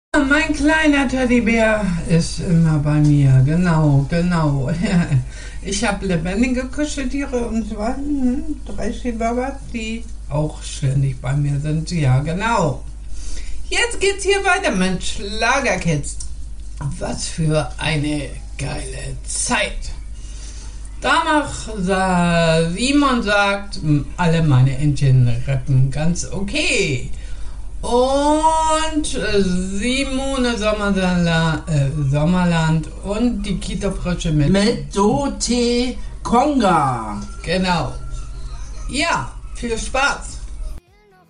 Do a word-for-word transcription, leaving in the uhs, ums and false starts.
Mein kleiner Teddybär ist immer bei mir, genau, genau. Ich habe lebendige Kuscheltiere und zwar hm, drei Chihuahuas, die auch ständig bei mir sind, ja genau. Jetzt geht's hier weiter mit Schlagerkids. Was für eine geile Zeit. Danach sah Simon sagt, alle meine Entchen rappen ganz okay. Und Simone Sommerland, äh, Sommerland und die Kita-Frösche mit, mit Dorothee Konga. Genau. Ja, viel Spaß.